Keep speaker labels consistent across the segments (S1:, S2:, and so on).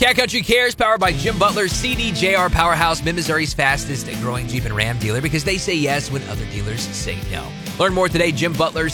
S1: Cat Country Cares, powered by Jim Butler's CDJR Powerhouse, Mid-Missouri's fastest growing Jeep and Ram dealer, because they say yes when other dealers say no. Learn more today, Jim Butler,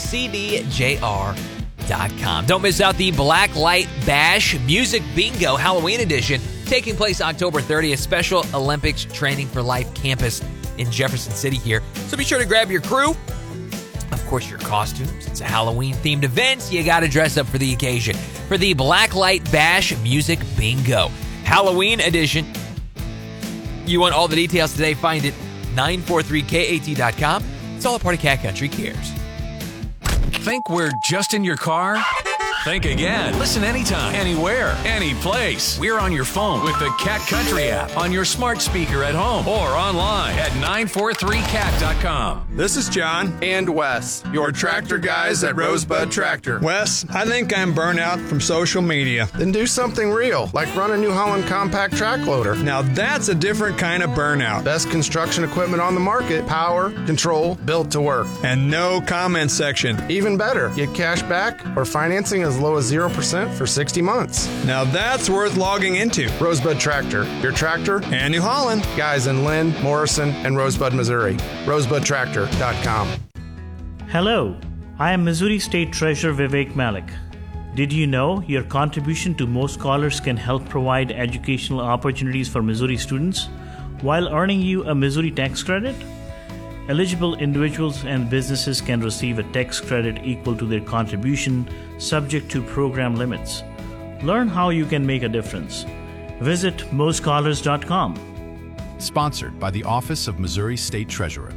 S1: CDJR.com. Don't miss out the Black Light Bash Music Bingo Halloween Edition, taking place October 30th, Special Olympics Training for Life campus in Jefferson City here. So be sure to grab your crew. Of course, your costumes. It's a Halloween-themed event, so you got to dress up for the occasion. For the Blacklight Bash Music Bingo Halloween Edition. You want all the details today? Find it 943kat.com. It's all a part of Cat Country Cares.
S2: Think we're just in your car? Think again. Listen anytime, anywhere, any place. We're on your phone with the Cat Country app, on your smart speaker at home, or online at 943cat.com.
S3: This is John
S4: and Wes, your tractor guys at Rosebud Tractor.
S3: Wes, I think I'm burnt out from social media.
S4: Then do something real, like run a New Holland compact track loader.
S3: Now that's a different kind of burnout.
S4: Best construction equipment on the market. Power, control, built to work.
S3: And no comment section.
S4: Even better, get cash back or financing as low as 0% for 60 months.
S3: Now that's worth logging into.
S4: Rosebud Tractor, your tractor
S3: and New Holland.
S4: Guys in Lynn, Morrison, and Rosebud, Missouri. RosebudTractor.com.
S5: Hello, I am Missouri State Treasurer Vivek Malik. Did you know your contribution to Mo Scholars can help provide educational opportunities for Missouri students while earning you a Missouri tax credit? Eligible individuals and businesses can receive a tax credit equal to their contribution, subject to program limits. Learn how you can make a difference. Visit moscholars.com.
S6: Sponsored by the Office of Missouri State Treasurer.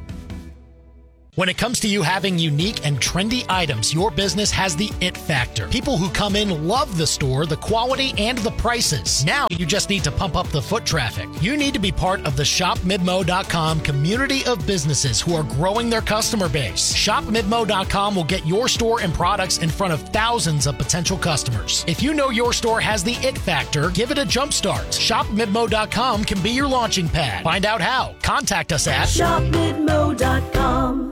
S7: When it comes to you having unique and trendy items, your business has the it factor. People who come in love the store, the quality, and the prices. Now you just need to pump up the foot traffic. You need to be part of the ShopMidmo.com community of businesses who are growing their customer base. ShopMidmo.com will get your store and products in front of thousands of potential customers. If you know your store has the it factor, give it a jump start. ShopMidmo.com can be your launching pad. Find out how. Contact us at
S8: ShopMidmo.com.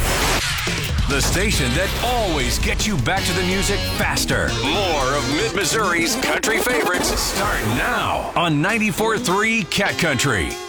S2: The station that always gets you back to the music faster. More of Mid-Missouri's country favorites start now on 94.3 Cat Country.